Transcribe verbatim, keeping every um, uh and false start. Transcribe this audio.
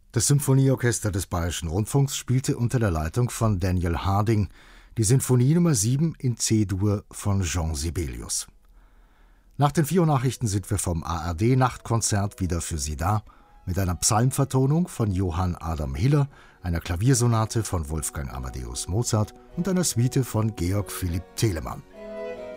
Das Symphonieorchester des Bayerischen Rundfunks spielte unter der Leitung von Daniel Harding die Sinfonie Nummer sieben in C-Dur von Jean Sibelius. Nach den vier Uhr Nachrichten sind wir vom A R D-Nachtkonzert wieder für Sie da, mit einer Psalmvertonung von Johann Adam Hiller, einer Klaviersonate von Wolfgang Amadeus Mozart und einer Suite von Georg Philipp Telemann.